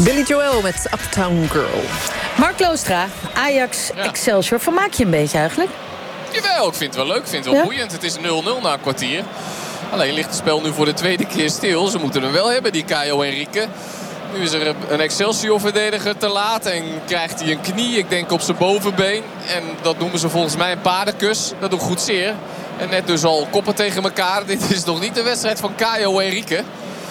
Billy Joel met Uptown Girl. Mark Loostra, Ajax, Excelsior. Vermaak je een beetje eigenlijk? Jawel, ik vind het wel leuk. Ik vind het wel boeiend. Het is 0-0 na een kwartier. Alleen ligt het spel nu voor de tweede keer stil. Ze moeten hem wel hebben, die Caio Henrique. Nu is er een Excelsior-verdediger te laat. En krijgt hij een knie, ik denk op zijn bovenbeen. En dat noemen ze volgens mij een paardenkus. Dat doet goed zeer. En net dus al koppen tegen elkaar. Dit is nog niet de wedstrijd van Caio Henrique.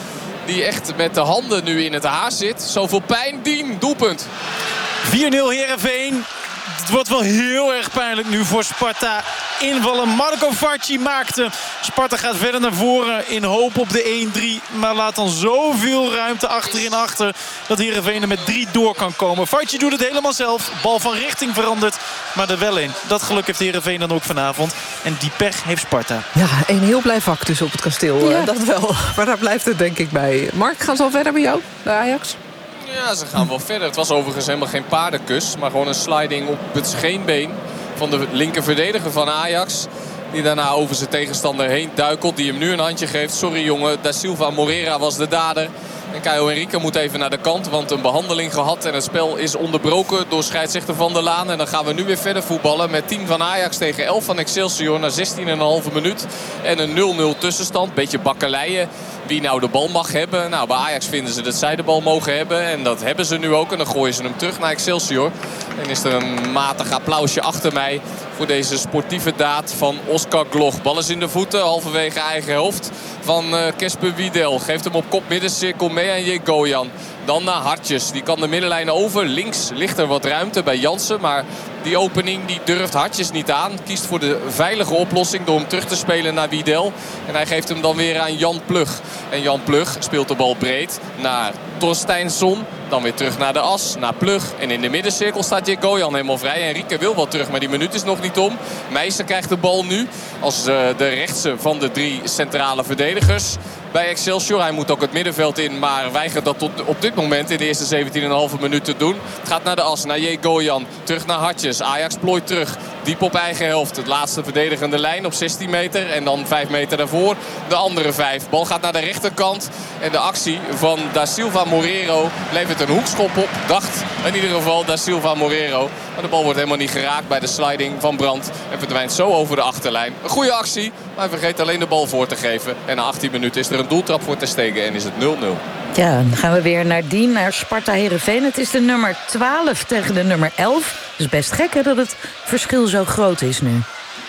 Die echt met de handen nu in het haar zit. Zoveel pijn, Dien, doelpunt. 4-0 Heerenveen. Het wordt wel heel erg pijnlijk nu voor Sparta. Invallen Marco Farci maakte. Sparta gaat verder naar voren in hoop op de 1-3. Maar laat dan zoveel ruimte achterin achter dat Heerenveen er met 3 door kan komen. Farci doet het helemaal zelf. Bal van richting verandert, maar er wel in. Dat geluk heeft Heerenveen dan ook vanavond. En die pech heeft Sparta. Ja, een heel blij vak dus op het kasteel. Ja. Dat wel. Maar daar blijft het denk ik bij. Mark, gaan ze al verder bij jou, bij Ajax? Ja, ze gaan wel verder. Het was overigens helemaal geen paardenkus. Maar gewoon een sliding op het scheenbeen van de linker verdediger van Ajax. Die daarna over zijn tegenstander heen duikelt. Die hem nu een handje geeft. Sorry jongen, Da Silva Moreira was de dader. En Caio Henrique moet even naar de kant. Want een behandeling gehad. En het spel is onderbroken door scheidsrechter Van der Laan. En dan gaan we nu weer verder voetballen. Met 10 van Ajax tegen 11 van Excelsior. Na 16,5 minuut. En een 0-0 tussenstand. Beetje bakkeleien. Wie nou de bal mag hebben. Nou, bij Ajax vinden ze dat zij de bal mogen hebben. En dat hebben ze nu ook. En dan gooien ze hem terug naar Excelsior. En is er een matig applausje achter mij voor deze sportieve daad van Oscar Gloch. Bal is in de voeten, halverwege eigen helft van Kesper Wiedel. Geeft hem op kop middencirkel mee aan Jegoyan. Dan naar Hartjes. Die kan de middenlijn over. Links ligt er wat ruimte bij Jansen. Maar die opening die durft Hartjes niet aan. Kiest voor de veilige oplossing door hem terug te spelen naar Wiedel. En hij geeft hem dan weer aan Jan Plug. En Jan Plug speelt de bal breed naar Torsteinsson. Dan weer terug naar de as, naar Plug. En in de middencirkel staat Jegoyan helemaal vrij. Henrique wil wel terug, maar die minuut is nog niet om. Meijsen krijgt de bal nu als de rechtse van de 3 centrale verdedigers bij Excelsior. Hij moet ook het middenveld in, maar weigert dat tot op dit moment in de eerste 17,5 minuut te doen. Het gaat naar de as, naar Jegoyan. Terug naar Hartjes. Ajax plooit terug. Diep op eigen helft. Het laatste verdedigende lijn op 16 meter. En dan 5 meter daarvoor de andere 5. Bal gaat naar de rechterkant. En de actie van Da Silva Moreiro levert een hoekschop op. Dacht in ieder geval Da Silva Moreiro. Maar de bal wordt helemaal niet geraakt bij de sliding van Brandt. En verdwijnt zo over de achterlijn. Een goede actie, maar hij vergeet alleen de bal voor te geven. En na 18 minuten is er een doeltrap voor Ter Stegen en is het 0-0. Ja, dan gaan we weer naar Dien, naar Sparta Heerenveen. Het is de nummer 12 tegen de nummer 11. Het is best gek hè, dat het verschil zo groot is nu.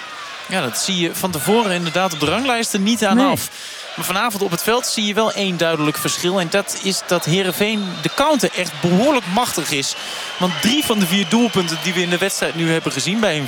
Ja, dat zie je van tevoren inderdaad op de ranglijsten niet aan af. Maar vanavond op het veld zie je wel één duidelijk verschil. En dat is dat Heerenveen de counter echt behoorlijk machtig is. Want 3 van de 4 doelpunten die we in de wedstrijd nu hebben gezien bij een